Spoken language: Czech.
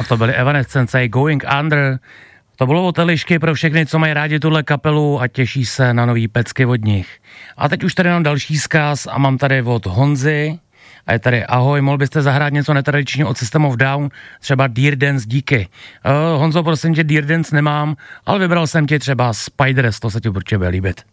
A to byly Evanescence, Going Under. To bylo od Elišky pro všechny, co mají rádi tuhle kapelu a těší se na nový pecky od nich. A teď už tady mám další vzkaz a mám tady od Honzy. A je tady, ahoj, mohl byste zahrát něco netradičního od System of Down, třeba Dear Dance, díky. Honzo, prosím tě, Dear Dance nemám, ale vybral jsem ti třeba Spiders, to se ti určitě bude líbit.